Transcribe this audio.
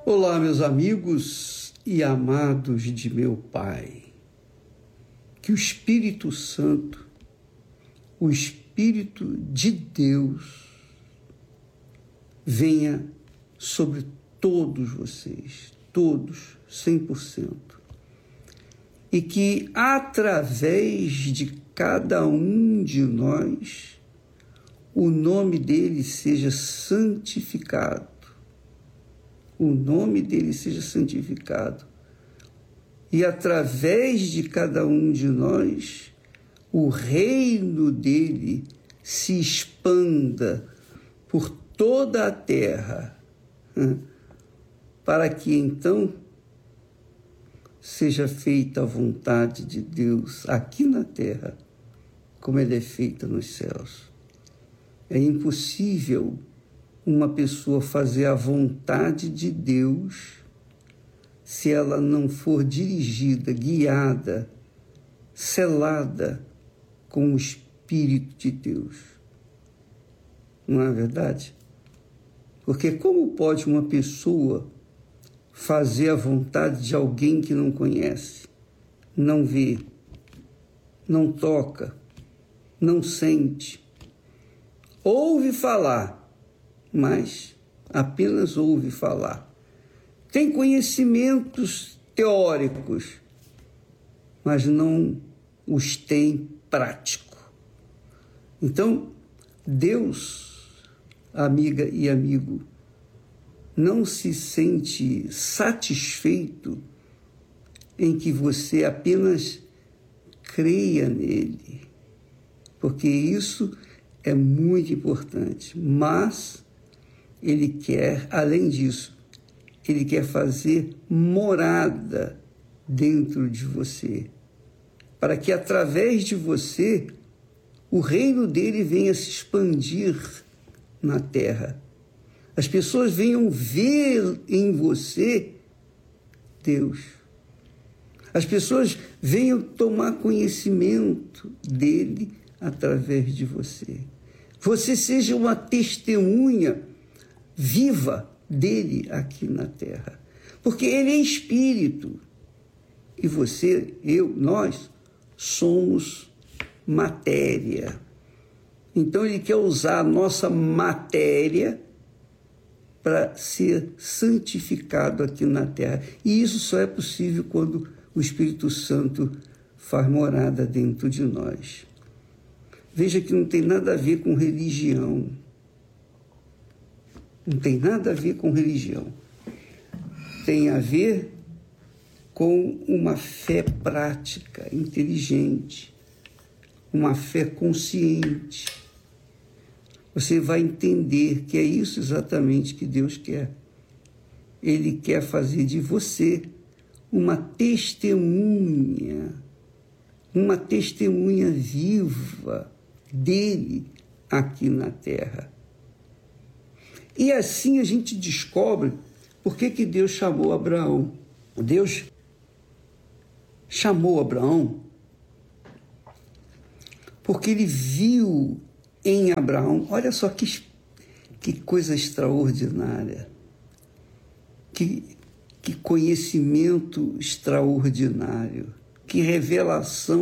Olá, meus amigos e amados de meu Pai. Que o Espírito Santo, o Espírito de Deus, venha sobre todos vocês, todos, 100%. E que através de cada um de nós, o nome dele seja santificado. O nome dele seja santificado. E através de cada um de nós, o reino dele se expanda por toda a terra, para que então seja feita a vontade de Deus aqui na terra, como ela é feita nos céus. É impossível uma pessoa fazer a vontade de Deus se ela não for dirigida, guiada, selada com o Espírito de Deus. Não é verdade? Porque como pode uma pessoa fazer a vontade de alguém que não conhece, não vê, não toca, não sente, ouve falar, mas apenas ouve falar. Tem conhecimentos teóricos, mas não os tem prático. Então, Deus, amiga e amigo, não se sente satisfeito em que você apenas creia nele, porque isso é muito importante, mas ele quer, além disso, ele quer fazer morada dentro de você, para que através de você o reino dele venha se expandir na terra. As pessoas venham ver em você Deus. As pessoas venham tomar conhecimento dele através de você. Você seja uma testemunha viva dele aqui na terra. Porque ele é espírito. E você, eu, nós somos matéria. Então ele quer usar a nossa matéria para ser santificado aqui na terra. E isso só é possível quando o Espírito Santo faz morada dentro de nós. Veja que não tem nada a ver com religião. Não tem nada a ver com religião. Tem a ver com uma fé prática, inteligente, uma fé consciente. Você vai entender que é isso exatamente que Deus quer. Ele quer fazer de você uma testemunha viva dele aqui na terra. E assim a gente descobre por que Deus chamou Abraão. Deus chamou Abraão porque ele viu em Abraão, olha só que coisa extraordinária, que conhecimento extraordinário, que revelação